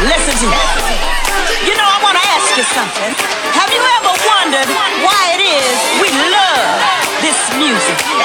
Listen to me. You know, I want to ask you something. Have you ever wondered why it is we love this music?